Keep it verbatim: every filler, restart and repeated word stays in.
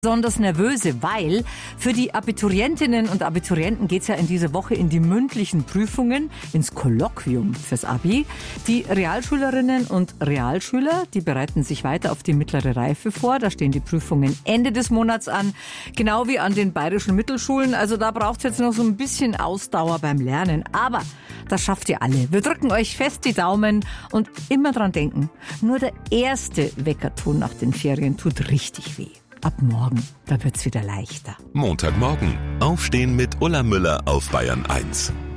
Besonders nervöse, weil für die Abiturientinnen und Abiturienten geht's ja in dieser Woche in die mündlichen Prüfungen, ins Kolloquium fürs Abi. Die Realschülerinnen und Realschüler, die bereiten sich weiter auf die mittlere Reife vor. Da stehen die Prüfungen Ende des Monats an, genau wie an den bayerischen Mittelschulen. Also da braucht's jetzt noch so ein bisschen Ausdauer beim Lernen. Aber das schafft ihr alle. Wir drücken euch fest die Daumen und immer dran denken, nur der erste Weckerton nach den Ferien tut richtig weh. Ab morgen, da wird's wieder leichter. Montagmorgen. Aufstehen mit Ulla Müller auf Bayern eins.